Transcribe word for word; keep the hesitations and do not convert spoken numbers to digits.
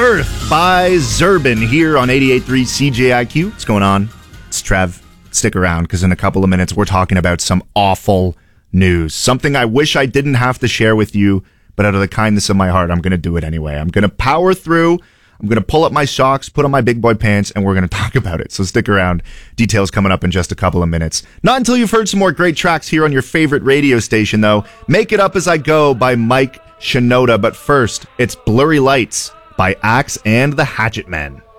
Earth by Zurban here on eighty-eight point three C J I Q. What's going on? It's Trev. Stick around because in a couple of minutes we're talking about some awful news. Something I wish I didn't have to share with you, but out of the kindness of my heart, I'm going to do it anyway. I'm going to power through. I'm going to pull up my socks, put on my big boy pants, and we're going to talk about it. So stick around. Details coming up in just a couple of minutes. Not until you've heard some more great tracks here on your favorite radio station, though. Make It Up As I Go by Mike Shinoda. But first, it's Blurry Lights by Axe and the Hatchet Men.